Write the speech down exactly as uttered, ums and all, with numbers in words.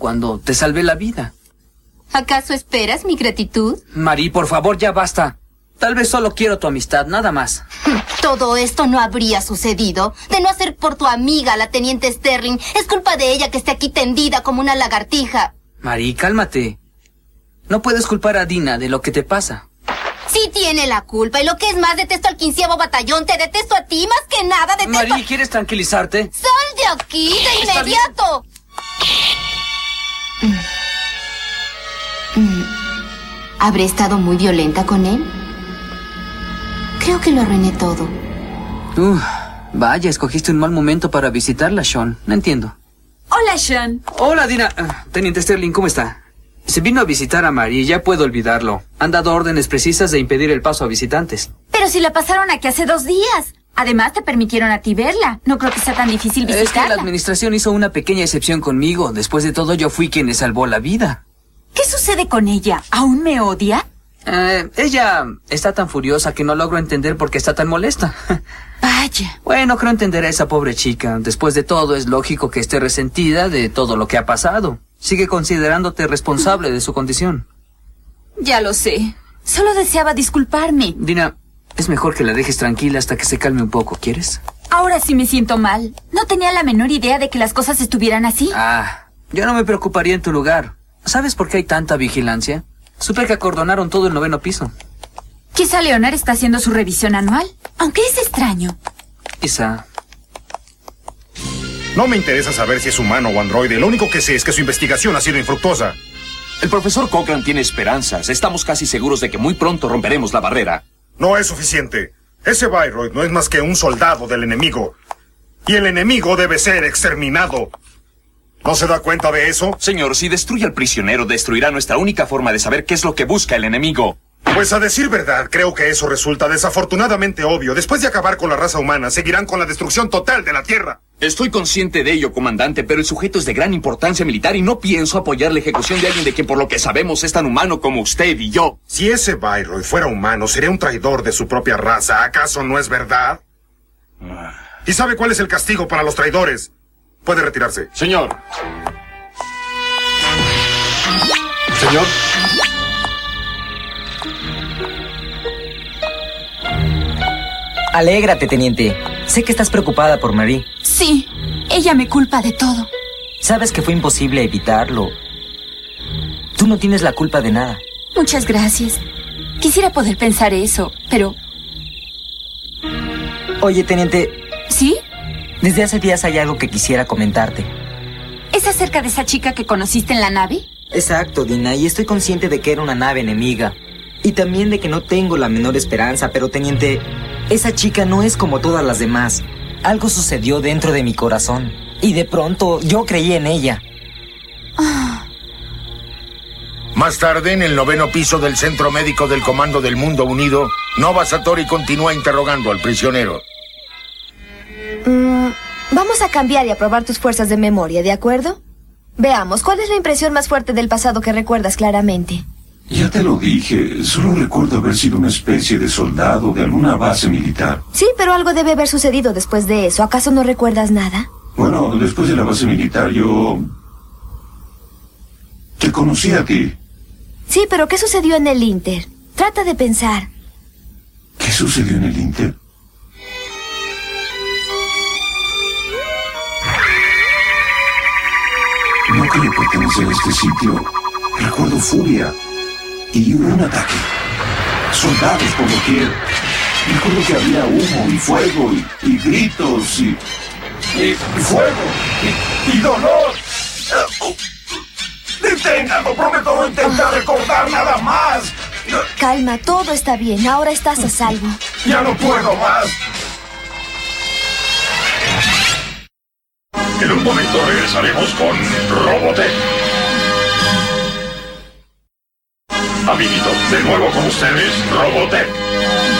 cuando te salvé la vida. ¿Acaso esperas mi gratitud? Marie, por favor, ya basta. Tal vez solo quiero tu amistad, nada más. Todo esto no habría sucedido de no ser por tu amiga, la teniente Sterling. Es culpa de ella que esté aquí tendida como una lagartija. Marie, cálmate. No puedes culpar a Dina de lo que te pasa. Sí tiene la culpa, y lo que es más, detesto al quinceavo batallón. Te detesto a ti más que nada, detesto... Marie, ¿quieres tranquilizarte? ¡Sal de aquí, de inmediato! Mm. Mm. ¿Habré estado muy violenta con él? Creo que lo arruiné todo. Uh, vaya, escogiste un mal momento para visitarla, Sean. No entiendo. Hola, Sean. Hola, Dina. Uh, Teniente Sterling, ¿cómo está? Se vino a visitar a Marie, ya puedo olvidarlo. Han dado órdenes precisas de impedir el paso a visitantes. Pero si la pasaron aquí hace dos días. Además, te permitieron a ti verla. No creo que sea tan difícil visitarla. Es que la administración hizo una pequeña excepción conmigo. Después de todo, yo fui quien le salvó la vida. ¿Qué sucede con ella? ¿Aún me odia? Eh, ella está tan furiosa que no logro entender por qué está tan molesta. Vaya. Bueno, creo entender a esa pobre chica. Después de todo, es lógico que esté resentida de todo lo que ha pasado. Sigue considerándote responsable de su condición. Ya lo sé. Solo deseaba disculparme. Dina, es mejor que la dejes tranquila hasta que se calme un poco, ¿quieres? Ahora sí me siento mal. No tenía la menor idea de que las cosas estuvieran así. Ah, yo no me preocuparía en tu lugar. ¿Sabes por qué hay tanta vigilancia? Supe que acordonaron todo el noveno piso. Quizá Leonard está haciendo su revisión anual, aunque es extraño. Quizá. No me interesa saber si es humano o androide. Lo único que sé es que su investigación ha sido infructuosa. El profesor Cochran tiene esperanzas. Estamos casi seguros de que muy pronto romperemos la barrera. No es suficiente. Ese Bayreuth no es más que un soldado del enemigo. Y el enemigo debe ser exterminado. ¿No se da cuenta de eso? Señor, si destruye al prisionero, destruirá nuestra única forma de saber qué es lo que busca el enemigo. Pues a decir verdad, creo que eso resulta desafortunadamente obvio. Después de acabar con la raza humana, seguirán con la destrucción total de la Tierra. Estoy consciente de ello, comandante, pero el sujeto es de gran importancia militar y no pienso apoyar la ejecución de alguien de quien por lo que sabemos es tan humano como usted y yo. Si ese Bayreuth fuera humano, sería un traidor de su propia raza. ¿Acaso no es verdad? ¿Y sabe cuál es el castigo para los traidores? Puede retirarse. Señor. Señor. Alégrate, teniente. Sé que estás preocupada por Marie. Sí, ella me culpa de todo. Sabes que fue imposible evitarlo. Tú no tienes la culpa de nada. Muchas gracias. Quisiera poder pensar eso, pero... Oye, teniente... ¿Sí? Desde hace días hay algo que quisiera comentarte. ¿Es acerca de esa chica que conociste en la nave? Exacto, Dina, y estoy consciente de que era una nave enemiga. Y también de que no tengo la menor esperanza, pero teniente, esa chica no es como todas las demás. Algo sucedió dentro de mi corazón. Y de pronto yo creí en ella. Ah. Más tarde, en el noveno piso del Centro Médico del Comando del Mundo Unido, Nova Satori continúa interrogando al prisionero. Mm, vamos a cambiar y a probar tus fuerzas de memoria, ¿de acuerdo? Veamos, ¿cuál es la impresión más fuerte del pasado que recuerdas claramente? Ya te lo dije, solo recuerdo haber sido una especie de soldado de alguna base militar. Sí, pero algo debe haber sucedido después de eso. ¿Acaso no recuerdas nada? Bueno, después de la base militar yo... te conocí a ti. Sí, pero ¿qué sucedió en el Inter? Trata de pensar. ¿Qué sucedió en el Inter? No creo pertenecer a este sitio. Recuerdo furia. Y hubo un ataque. Soldados por doquier. Recuerdo que había humo y fuego y, y gritos y, y, y fuego y, y dolor. ¡Deténganlo! Prometo no intentar recordar nada más. Calma, todo está bien. Ahora estás a salvo. Ya no puedo más. En un momento regresaremos con Robotech. Amiguito, de nuevo con ustedes, Robotech.